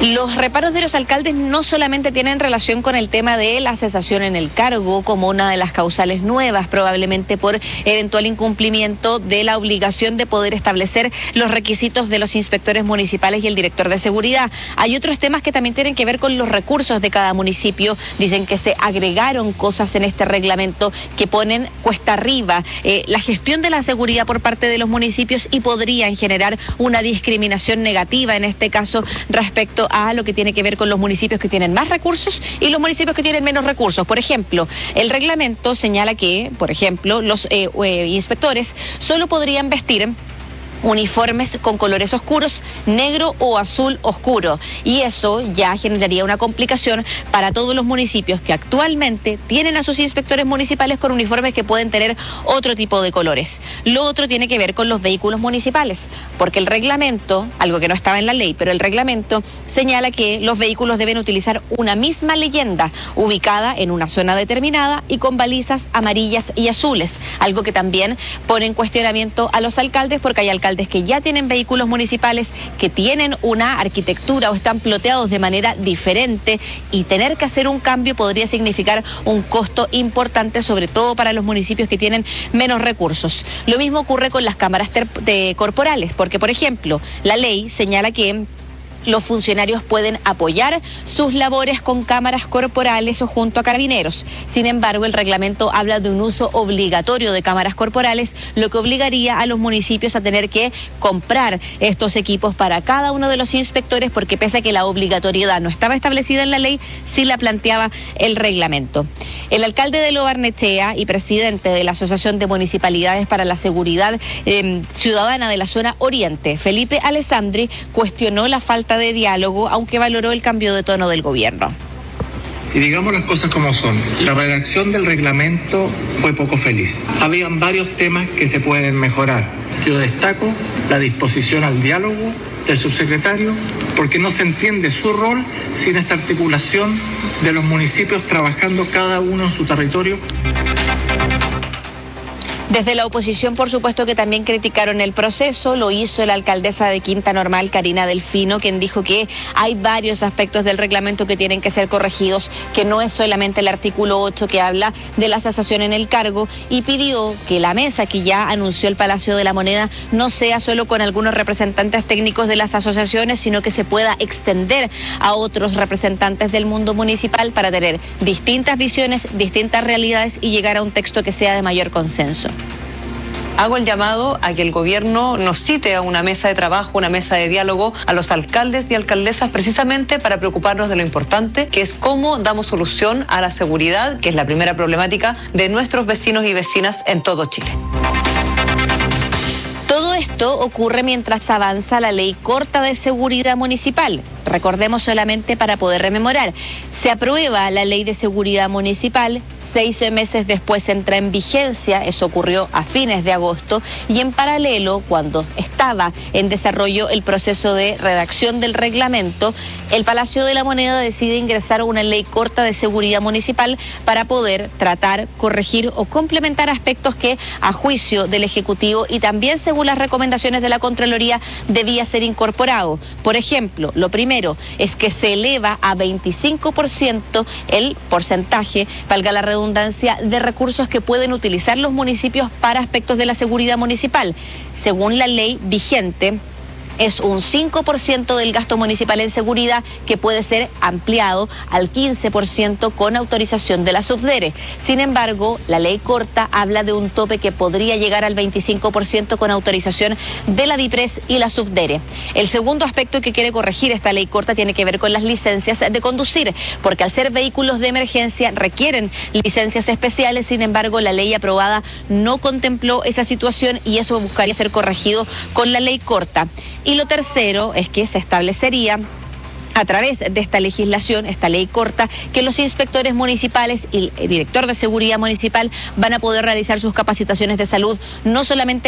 Los reparos de los alcaldes no solamente tienen relación con el tema de la cesación en el cargo como una de las causales nuevas, probablemente por eventual incumplimiento de la obligación de poder establecer los requisitos de los inspectores municipales y el director de seguridad. Hay otros temas que también tienen que ver con los recursos de cada municipio. Dicen que se agregaron cosas en este reglamento que ponen cuesta arriba la gestión de la seguridad por parte de los municipios y podrían generar una discriminación negativa, en este caso, respecto a lo que tiene que ver con los municipios que tienen más recursos y los municipios que tienen menos recursos. Por ejemplo, el reglamento señala que, por ejemplo, los inspectores solo podrían vestir uniformes con colores oscuros, negro o azul oscuro, y eso ya generaría una complicación para todos los municipios que actualmente tienen a sus inspectores municipales con uniformes que pueden tener otro tipo de colores. Lo otro tiene que ver con los vehículos municipales, porque el reglamento, algo que no estaba en la ley, pero el reglamento señala que los vehículos deben utilizar una misma leyenda ubicada en una zona determinada y con balizas amarillas y azules, algo que también pone en cuestionamiento a los alcaldes, porque hay alcaldes que ya tienen vehículos municipales que tienen una arquitectura o están ploteados de manera diferente, y tener que hacer un cambio podría significar un costo importante, sobre todo para los municipios que tienen menos recursos. Lo mismo ocurre con las cámaras corporales, porque, por ejemplo, la ley señala que los funcionarios pueden apoyar sus labores con cámaras corporales o junto a carabineros. Sin embargo, el reglamento habla de un uso obligatorio de cámaras corporales, lo que obligaría a los municipios a tener que comprar estos equipos para cada uno de los inspectores, porque pese a que la obligatoriedad no estaba establecida en la ley, sí la planteaba el reglamento. El alcalde de Lo Barnechea y presidente de la Asociación de Municipalidades para la Seguridad Ciudadana de la Zona Oriente, Felipe Alessandri, cuestionó la falta de diálogo, aunque valoró el cambio de tono del gobierno. Y digamos las cosas como son. La redacción del reglamento fue poco feliz. Habían varios temas que se pueden mejorar. Yo destaco la disposición al diálogo del subsecretario, porque no se entiende su rol sin esta articulación de los municipios trabajando cada uno en su territorio. Desde la oposición, por supuesto, que también criticaron el proceso. Lo hizo la alcaldesa de Quinta Normal, Karina Delfino, quien dijo que hay varios aspectos del reglamento que tienen que ser corregidos, que no es solamente el artículo 8 que habla de la cesación en el cargo, y pidió que la mesa que ya anunció el Palacio de la Moneda no sea solo con algunos representantes técnicos de las asociaciones, sino que se pueda extender a otros representantes del mundo municipal para tener distintas visiones, distintas realidades y llegar a un texto que sea de mayor consenso. Hago el llamado a que el gobierno nos cite a una mesa de trabajo, una mesa de diálogo a los alcaldes y alcaldesas, precisamente para preocuparnos de lo importante, que es cómo damos solución a la seguridad, que es la primera problemática de nuestros vecinos y vecinas en todo Chile. Todo esto ocurre mientras avanza la ley corta de seguridad municipal. Recordemos, solamente para poder rememorar, se aprueba la ley de seguridad municipal, 6 meses después entra en vigencia, eso ocurrió a fines de agosto, y en paralelo, cuando estaba en desarrollo el proceso de redacción del reglamento, el Palacio de la Moneda decide ingresar una ley corta de seguridad municipal para poder tratar, corregir o complementar aspectos que, a juicio del Ejecutivo y también según las recomendaciones de la Contraloría, debía ser incorporado. Por ejemplo, lo primero es que se eleva a 25% el porcentaje, valga la redundancia, de recursos que pueden utilizar los municipios para aspectos de la seguridad municipal. Según la ley vigente, es un 5% del gasto municipal en seguridad que puede ser ampliado al 15% con autorización de la Subdere. Sin embargo, la ley corta habla de un tope que podría llegar al 25% con autorización de la DIPRES y la Subdere. El segundo aspecto que quiere corregir esta ley corta tiene que ver con las licencias de conducir, porque al ser vehículos de emergencia requieren licencias especiales. Sin embargo, la ley aprobada no contempló esa situación y eso buscaría ser corregido con la ley corta. Y lo tercero es que se establecería, a través de esta legislación, esta ley corta, que los inspectores municipales y el director de seguridad municipal van a poder realizar sus capacitaciones de salud no solamente